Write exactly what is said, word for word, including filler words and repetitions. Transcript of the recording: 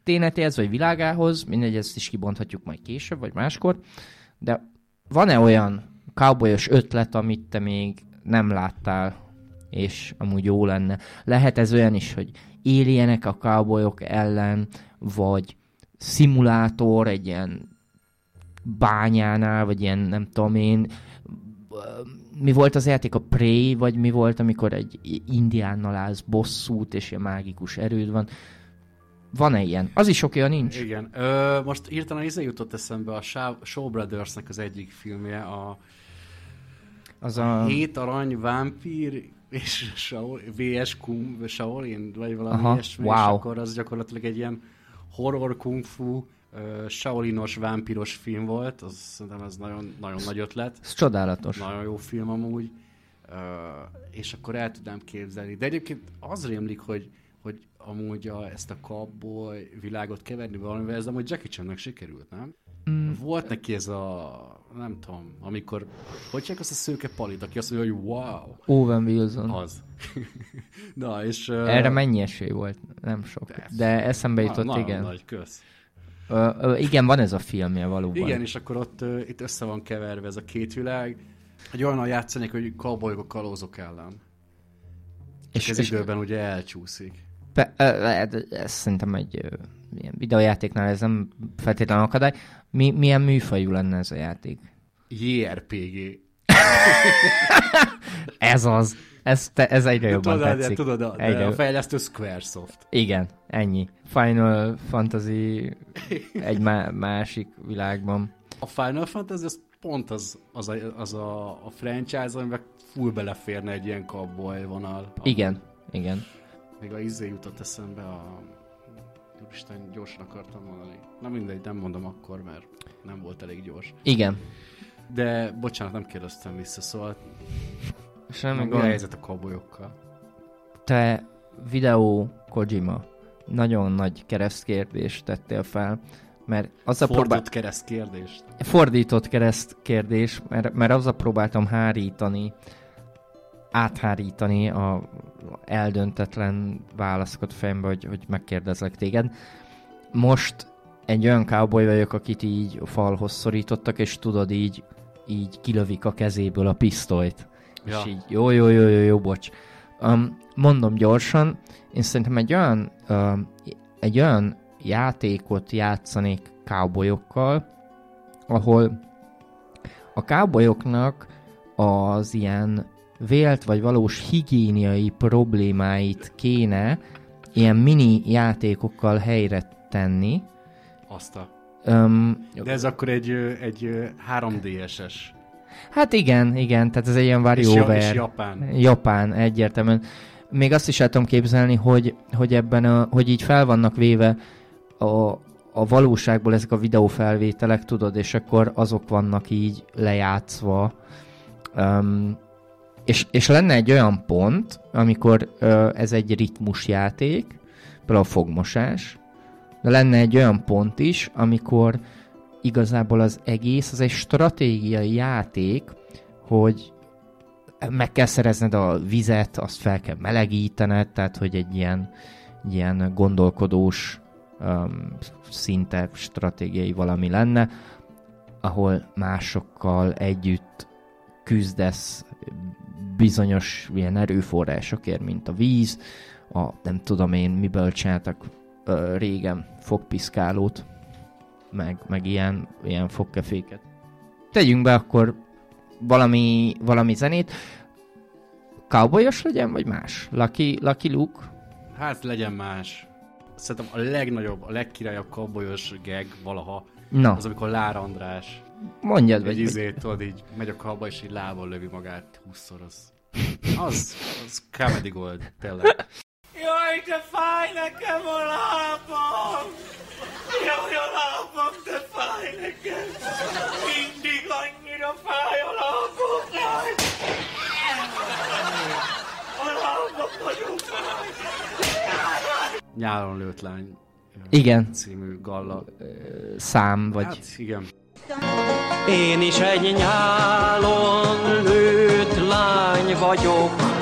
történetéhez, vagy világához, mindegy, ezt is kibonthatjuk majd később, vagy máskor, de van-e olyan cowboyos ötlet, amit te még nem láttál, és amúgy jó lenne? Lehet ez olyan is, hogy éljenek a cowboyok ellen, vagy szimulátor egy ilyen bányánál, vagy ilyen nem tudom én, mi volt az játék, a Prey, vagy mi volt, amikor egy indiánnal állsz bosszút, és ilyen mágikus erőd van. Van-e ilyen? Az is oké, ha nincs. Igen. Ö, most hirtelen izé jutott eszembe a Shaw Brothersnek az egyik filmje, a, az a, a... Hét arany vámpír és vé es Kung, Shaolin, vagy valami Aha, ilyesmi, wow. És akkor az gyakorlatilag egy ilyen horror kung fu, uh, Shaolinos vámpíros film volt, az, szerintem ez nagyon, nagyon nagy ötlet. Ez csodálatos. Nagyon jó film amúgy, uh, és akkor el tudnám képzelni. De egyébként az rémlik, hogy, hogy amúgy a, ezt a cowboy világot keverni valamivel, ez amúgy Jackie Channek sikerült, nem? Mm. Volt neki ez a, nem tudom, amikor, hogy csak azt a szőke palit, aki azt mondja, hogy wow. Owen Wilson. Az. Na, és... Uh, Erre mennyi esély volt? Nem sok. Persze. De eszembe jutott, na, igen. Nagy, kösz. Uh, uh, igen, van ez a filmje valóban. Igen, és akkor ott uh, itt össze van keverve ez a két világ. Egy olyannal játszanék, hogy cowboyok a kalózok ellen. És ez és időben ugye elcsúszik. Pe, uh, ez szerintem egy uh, ilyen videójátéknál ez nem feltétlenül akadály. Mi, milyen műfajú lenne ez a játék? jé er pé gé. Ez az. Ez, te, ez egyre jobban tudod, tetszik. De, tudod, de, de a fejlesztő Squaresoft. Igen, ennyi. Final Fantasy egy má- másik világban. A Final Fantasy az pont az, az, a, az a, a franchise, amiben full beleférne egy ilyen cowboy vonal. Igen, igen. Még a izé jutott eszembe a... Úristen, gyorsan akartam mondani. Na mindegy, nem mondom akkor, mert nem volt elég gyors. Igen. De, bocsánat, nem kérdeztem vissza, szóval... Semmi mi gond. a helyzet a cowboyokkal? Te videó Kojima nagyon nagy keresztkérdést tettél fel, mert az a Fordított próbál... keresztkérdést? Fordított keresztkérdés, mert, mert azzal próbáltam hárítani, áthárítani a eldöntetlen válaszokat fejembe, hogy, hogy megkérdezlek téged. Most egy olyan cowboy vagyok, akit így a falhoz szorítottak, és tudod, így, így kilövik a kezéből a pisztolyt. Ja. És így jó, jó, jó, jó, jó, bocs. Um, mondom gyorsan, én szerintem egy olyan, um, egy olyan játékot játszanék cowboyokkal, ahol a cowboyoknak az ilyen vélt vagy valós higiéniai problémáit kéne ilyen mini játékokkal helyre tenni. Azt a... Um, De ez akkor egy, egy három dé es-es. Hát igen, igen, tehát ez egy ilyen WarioWare. És, és Japán. Japán, egyértelműen. Még azt is el tudom képzelni, hogy, hogy ebben a, hogy így fel vannak véve a, a valóságból ezek a videófelvételek, tudod, és akkor azok vannak így lejátszva. Um, és, és lenne egy olyan pont, amikor uh, ez egy ritmusjáték, például a fogmosás, de lenne egy olyan pont is, amikor igazából az egész, az egy stratégiai játék, hogy meg kell szerezned a vizet, azt fel kell melegítened, tehát hogy egy ilyen, ilyen gondolkodós um, szinte stratégiai valami lenne, ahol másokkal együtt küzdesz bizonyos ilyen erőforrásokért, mint a víz, a nem tudom én miből csináltak uh, régen fogpiszkálót, meg, meg ilyen, ilyen fogkeféket. Tegyünk be akkor valami, valami zenét. Cowboyos legyen, vagy más? Lucky, Lucky Luke? Hát legyen más. Szerintem a legnagyobb, a legkirályabb cowboyos gag valaha, no. az amikor Lár András mondjad, egy vagy... izét, tudod, így megy a cowboy, és így lábbal lövi magát húszszor. Az, az, az comedy gold, tényleg. Jaj, de fáj nekem a lábam! Jaj, a lábam, de fáj nekem! Mindig annyira fáj a lábam! Jaj! A lábam nagyon fáj! Nyáron lőtt lány. Igen. Című galla. Szám, vagy... Hát, igen. Én is egy nyálon lőtt lány vagyok,